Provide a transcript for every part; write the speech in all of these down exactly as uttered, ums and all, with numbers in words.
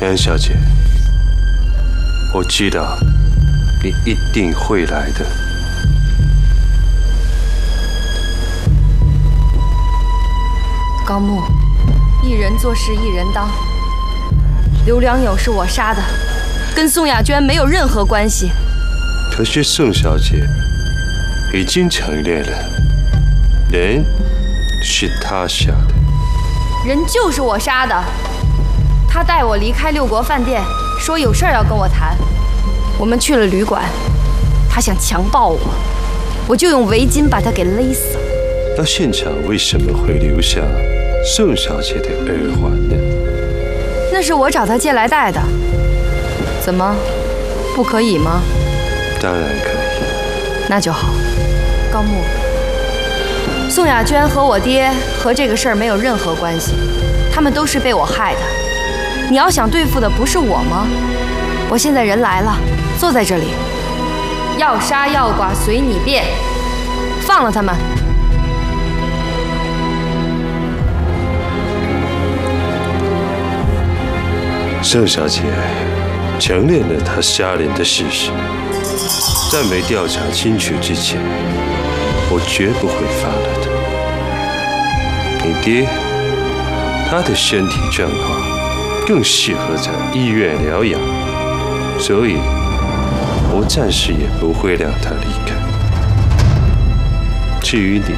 袁小姐，我知道你一定会来的。 高木，一人做事一人当。刘良友是我杀的，跟宋雅娟没有任何关系。 可是宋小姐已经承认了，人是她杀的。 人就是我杀的。他带我离开六国饭店，说有事儿要跟我谈。我们去了旅馆，他想强暴我，我就用围巾把他给勒死了。 那现场为什么会留下宋小姐的耳环呢？ 那是我找他借来戴的。怎么，不可以吗？ 当然可以。 那就好。高木，宋雅娟和我爹和这个事儿没有任何关系，他们都是被我害的。你要想对付的不是我吗？我现在人来了，坐在这里，要杀要剐随你便，放了他们。 宋小姐承认了她杀人的事实，在没调查清楚之前，我绝不会放了她。你爹，他的身体状况更适合在医院疗养，所以我暂时也不会让他离开。至于你，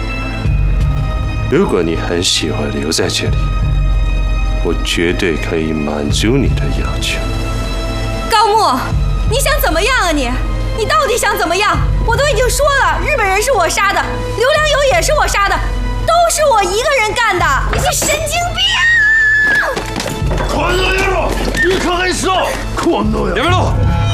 如果你很喜欢留在这里，我绝对可以满足你的要求。 高木，你想怎么样啊你？你到底想怎么样？我都已经说了，日本人是我殺的，刘良友也是我杀的，都是我一个人干的。你神经病啊！ この野郎！いい加減しろ！この野郎！やめろ！